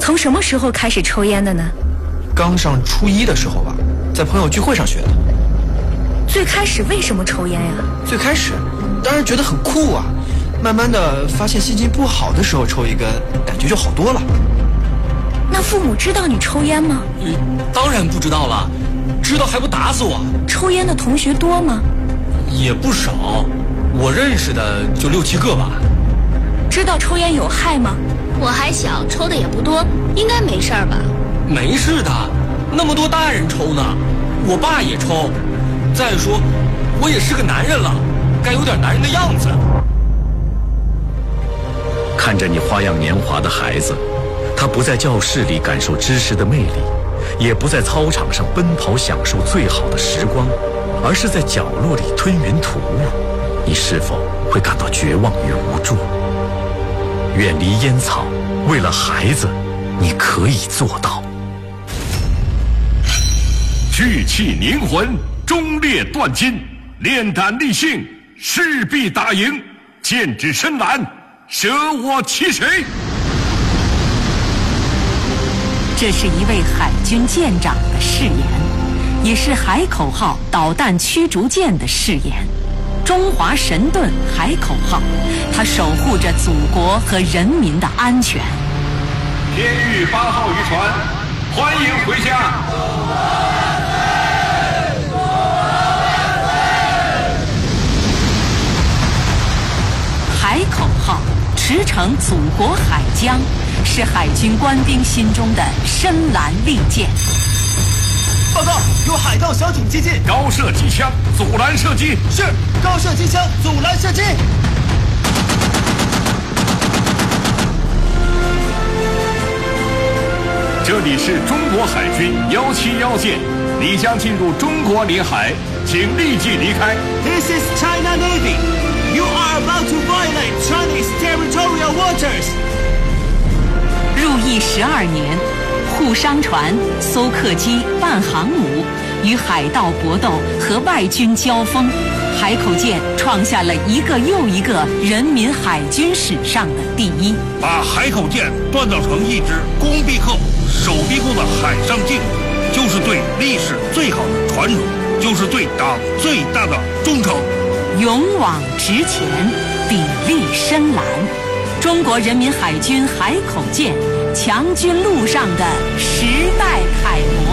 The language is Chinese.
从什么时候开始抽烟的呢？ 刚上初一的时候吧，在朋友聚会上学的。 最开始为什么抽烟呀？ 最开始当然觉得很酷啊，慢慢的发现心情不好的时候抽一根，感觉就好多了。 那父母知道你抽烟吗？ 当然不知道了，知道还不打死我。 抽烟的同学多吗？ 也不少，我认识的就6、7个吧。 知道抽烟有害吗？ 我还小，抽的也不多，应该没事儿吧？ 没事的，那么多大人抽呢，我爸也抽。再说，我也是个男人了，该有点男人的样子。 看着你花样年华的孩子，他不在教室里感受知识的魅力，也不在操场上奔跑享受最好的时光，而是在角落里吞云吐雾，你是否会感到绝望与无助？远离烟草，为了孩子，你可以做到。 聚气凝魂，忠烈断金，炼胆立性，势必打赢，剑指深蓝，舍我其谁？ 这是一位海军舰长的誓言，也是海口号导弹驱逐舰的誓言。中华神盾海口号，它守护着祖国和人民的安全。 天域8号渔船，欢迎回家。 海口号驰骋祖国海疆，是海军官兵心中的深蓝利剑。 报告，有海盗小艇接近， 高射机枪，阻拦射击。 是，高射机枪，阻拦射击。 这里是中国海军171舰，你将进入中国领海，请立即离开。 This is China Navy. You are about to violate Chinese territorial waters. 入役12年，护商船、搜客机、半航母与海盗搏斗和外军交锋，海口舰创下了一个又一个人民海军史上的第一。 把海口舰锻造成一支攻必克、守必攻的海上劲，就是对历史最好的传承，就是对党最大的忠诚。 勇往直前，砥砺深蓝，中国人民海军海口舰强军路上的时代楷模。